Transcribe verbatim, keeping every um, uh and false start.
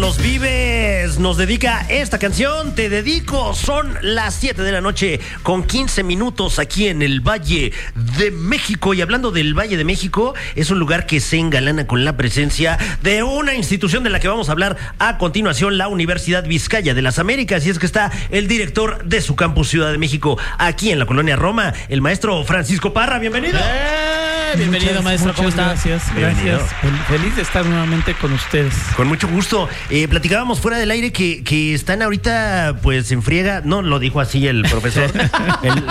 Carlos Vives nos dedica esta canción, Te Dedico. Son las siete de la noche con quince minutos aquí en el Valle de México. Y hablando del Valle de México, es un lugar que se engalana con la presencia de una institución de la que vamos a hablar a continuación, la Universidad Vizcaya de las Américas. Y es que está el director de su campus Ciudad de México, aquí en la colonia Roma, el maestro Francisco Parra. Bienvenido. ¡Eh! Bienvenido, muchas, maestro. muchas ¿Cómo está? Gracias, Bienvenido. gracias. Fel- Feliz de estar nuevamente con ustedes. Con mucho gusto. Eh, platicábamos fuera del aire que, que están ahorita pues en friega. No lo dijo así el profesor. el,